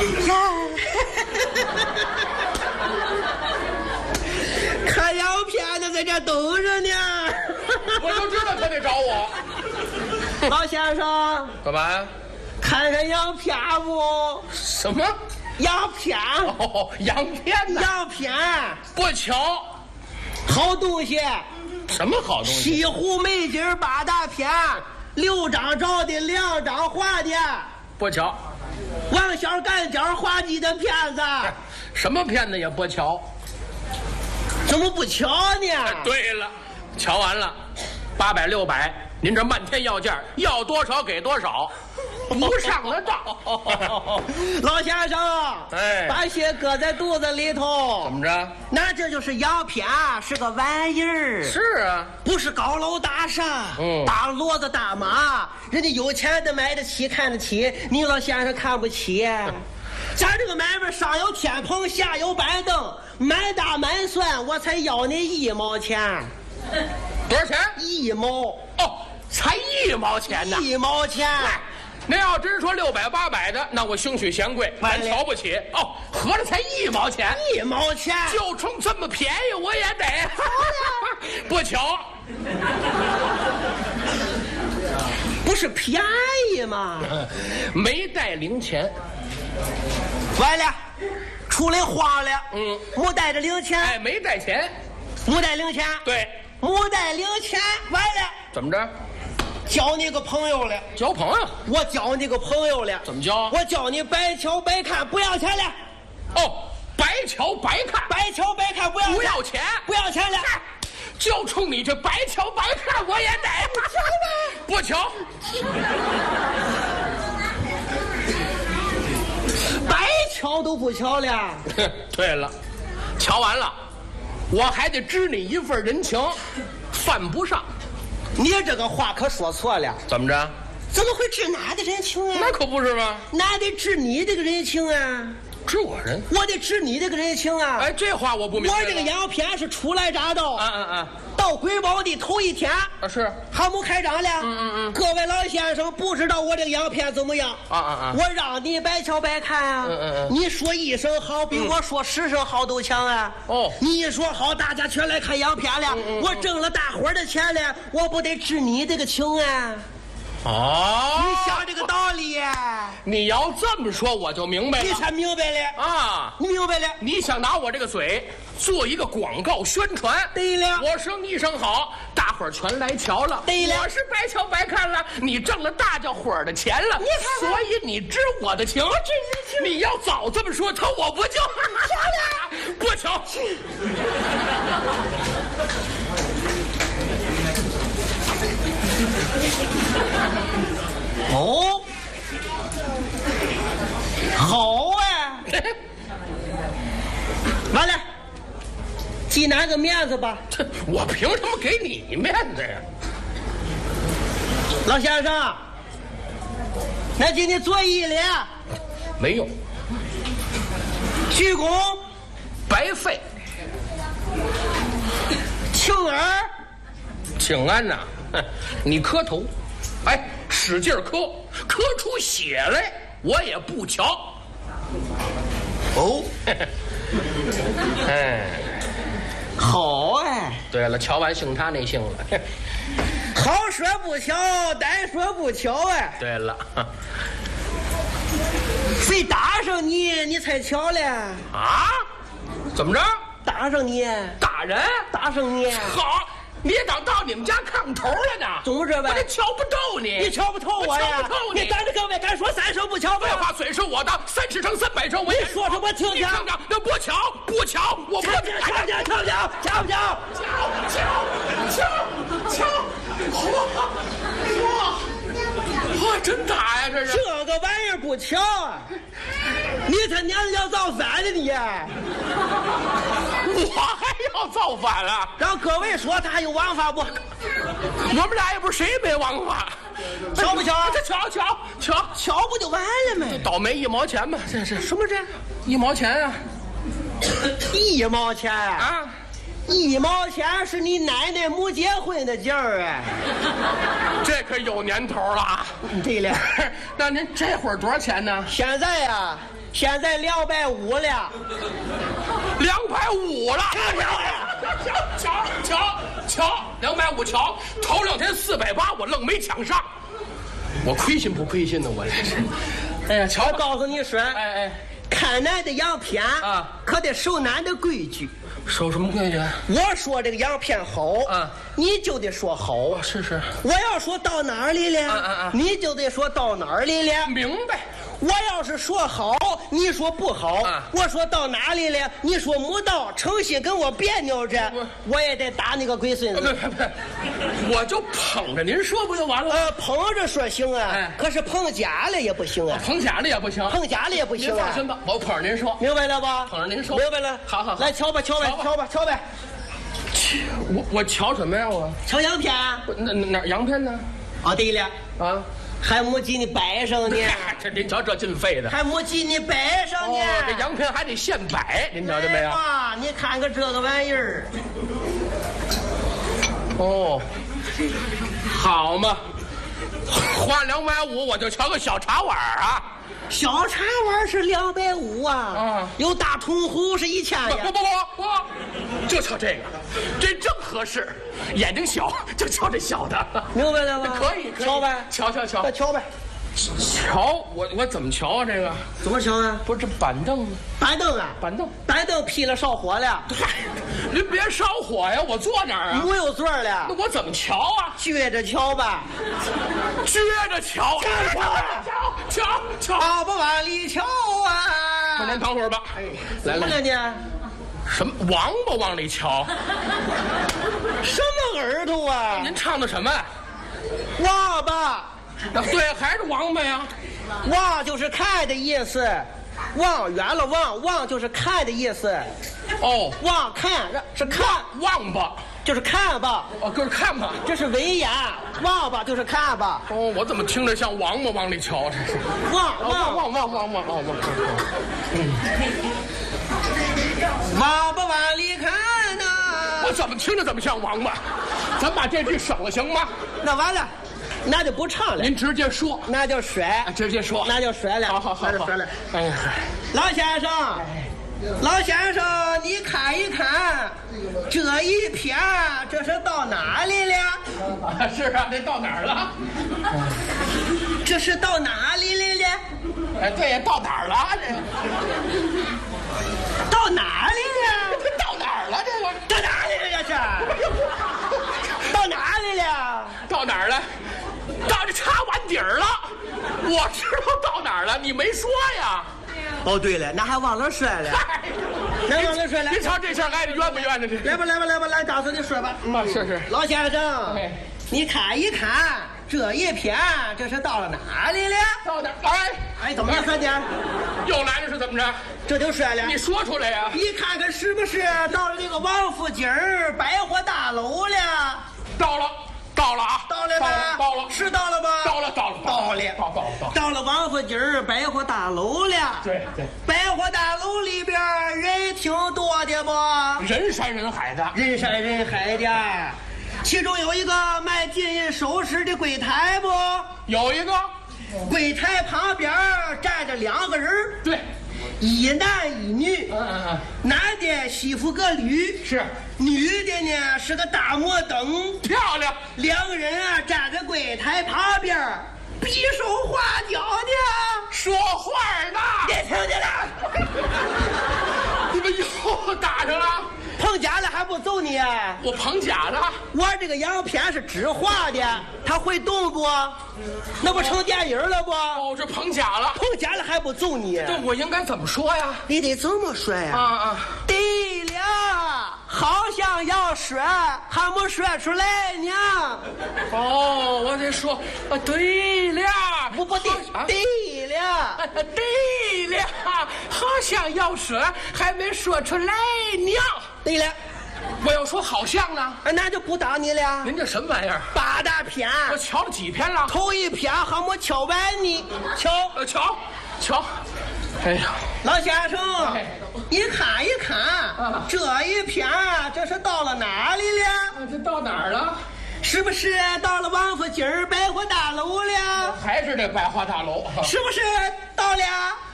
看洋片的在这等着呢。 我就知道他得找我。 老先生， 干嘛呀？ 看看洋片不？ 什么？ 洋片？ 哦，洋片呢？ 洋片。 不巧， 好东西。 什么好东西？ 西湖美景8大片，6张照的，2张画的。 不巧， 王小干角画技的片子。 什么片子也不巧。 怎么不巧呢？ 对了，瞧完了，800、600，您这漫天要价，要多少给多少，不上了当。 老先生， 哎， 把血搁在肚子里头。 怎么着？ 那这就是洋片，是个玩意儿。 是啊， 不是高楼大厦，大骡子大马，人家有钱的买得起看得起，你老先生看不起。咱这个买卖上有天棚，下有板凳，满打满算我才要你1毛钱。 多少钱 ？1毛。 哦，才1毛钱呢。 1毛钱。 您要真说600、800的，那我兴许嫌贵，咱瞧不起。哦，合着才1毛钱。 1毛钱， 就冲这么便宜，我也得。不巧， 不是便宜吗？ 没带零钱。 完了，出来慌了。没带着零钱。 哎，没带钱， 没带零钱。 对， 没带零钱。完了， 怎么着？ 交你个朋友了。 交朋友？ 我交你个朋友了。 怎么交？ 我教你白瞧白看，不要钱了。 哦，白瞧白看， 白瞧白看，不要钱，不要钱了。 就冲你这白瞧白看，我也得。不瞧， 白瞧都不瞧了。 对了，瞧完了，我还得支你一份人情，犯不上。 你这个话可说错了。 怎么着？ 怎么会治哪的人情啊？ 那可不是吗？ 哪得治你这个人情啊？ 治我人？ 我得治你这个人情啊！ 哎，这话我不明白。 我这个洋片是初来乍到，到贵宝地头1天是还没开张了。各位老先生不知道我这个洋片怎么样？我让你白瞧白看啊！你说1声好，比我说10声好都强啊！ 哦， 你一说好，大家全来看洋片了，我挣了大伙儿的钱了，我不得治你这个情啊！ 哦， 你想这个道理？ 你要这么说，我就明白了。 你才明白了啊！ 你明白了？ 你想拿我这个嘴做一个广告宣传？ 对了， 我声一声好，大伙儿全来瞧了。 对了， 我是白瞧白看了，你挣了大家伙儿的钱了， 你看看， 所以你知我的情。你要早这么说，他我不就瞧了？ 不瞧。 哦，好啊！完了，记哪个面子吧？ 我凭什么给你面子呀？ 老先生，那今天做揖了没用， 鞠躬白费。 请安， 请安呐！你磕头，哎，使劲磕，磕出血来，我也不瞧。 哦， 哎， 好哎。 对了，瞧完姓他那姓了。 好说不瞧，单说不瞧哎。 对了， 非打上你，你才瞧了啊？怎么着？ 打上你？ 打人？ 打上你？ 好。你当到你们家炕头了呢？ 总之呗， 我这瞧不透你， 你瞧不透我呀？ 瞧不透你， 咱这各位敢说3声不瞧吗？ 废话，虽是我的30声300声，我也说什么听听？ 那不瞧，不瞧，我不瞧， 瞧不瞧？ 哇，真打呀！这是这个玩意儿不瞧啊！你他娘要造反了你！ 我还要造反了？ 让各位说他有王法不？ 我们俩也不是谁没王法， 瞧不瞧？ 这瞧不就完了吗？ 倒霉1毛钱吧，这是什么这？1毛钱啊 ？1毛钱啊 1毛钱是你奶奶没结婚的劲儿哎。 这可有年头了。 对了， 那您这会儿多少钱呢？ 现在呀，现在250了。 250了。瞧，250瞧，头2天480，我愣没抢上，我亏心不亏心呢？我这是。哎呀，瞧， 我告诉你说，看咱的洋片啊， 可得守咱的规矩。 守什么规矩？ 我说这个洋片好，你就得说好。 是。 我要说到哪儿里了，你就得说到哪儿里了。 明白。 我要是说好，你说不好。我说到哪里了，你说没到，诚心跟我别扭着，我也得打你个龟孙子。 不，我就捧着您说不就完了？ 捧着说行啊，可是捧假了也不行啊。 捧假了也不行， 捧假了也不行啊。 您放心吧，我捧着您说， 明白了吧？ 捧着您说， 明白了。 好， 来瞧吧。 我瞧什么呀？我瞧洋片。 哪洋片呢？ 对了啊。还没给你摆上呢， 这您瞧这劲费的， 还没给你摆上呢。 这洋片还得现摆，您瞧见没有？ 你看看这个玩意儿。 好嘛，花250，我就瞧个小茶碗啊。 小茶碗是250啊，有大铜壶是1000呀。 不，就瞧这个，这正合适。眼睛小就瞧这小的， 明白了吗？ 可以瞧呗， 瞧呗。 瞧我怎么瞧啊？这个怎么瞧啊？ 不是这板凳呢？ 板凳劈了烧火了。 您别烧火呀！我坐哪儿啊？ 没有座了。 那我怎么瞧啊？ 撅着瞧吧。 撅着瞧。 瞧不往里瞧啊！ 您等会儿吧。来了你。 什么王八往里瞧？ 什么耳朵啊？ 您唱的什么？ 王八。 对，还是王八呀。 望就是看的意思，望远了望就是看的意思。望看是看， 望吧就是看吧。 就是看吧， 这是文言。望吧就是看吧。 我怎么听着像王八往里瞧？这是望。王八往里看呢。 我怎么听着怎么像王八？咱把这句省了行吗？ 那完了，那就不唱了。 您直接说， 那就甩， 直接说， 那就甩了。 好， 那就甩了。老先生，你看一看这一篇，这是到哪里了？ 是啊，这到哪儿了？ 这是到哪里来了？ 对呀，到哪儿了？ 到哪里了？ 这到哪儿了？这个到哪里了？这是到哪里了？ 到哪儿了？到这茶碗底儿了。我知道到哪儿了，你没说呀？ 对了，那还忘了说了。那忘了说了。 你瞧这下挨得冤不冤呢？这来吧，来，告诉你说吧。 是。 老先生，你看一看这一篇，这是到了哪里了？ 到哪儿？ 怎么了，三姐？ 又来了是怎么着？ 这就说了。 你说出来呀！ 你看看是不是到了这个王府井百货大楼了？ 到了啊！到了吧？ 是到了吧？到了王府井百货大楼了。 对。 百货大楼里边人挺多的不？ 人山人海的。 其中有一个卖金银首饰的柜台不？ 有一个。 柜台旁边站着2个人。 对。 一男一女。男的西服革履。 是。 女的呢是个大摩登， 漂亮。 两个人站在柜台旁边，比手画脚呢， 说话呢。 你听见了？ 你们又打上了？ 碰假了还不走你？ 我碰假了。 我这个洋片是纸画的，它会动不？那不成电影了不？ 这碰假了。 碰假了还不走你？ 这我应该怎么说呀？ 你得这么说呀。对了，好像要说，还没说出来呢。 我得说，对了， 不对，对了， 对了，好像要说，还没说出来呢。 对了， 我要说好像呢， 那就不当你了。 您这什么玩意儿 ？8大篇， 我瞧了几篇了？ 头一篇还没瞧完呢。瞧， 哎呀， 老先生，你看一看，这一片这是到了哪里了？ 这到哪儿了？ 是不是到了王府井百货大楼了？ 还是这百货大楼？ 是不是到了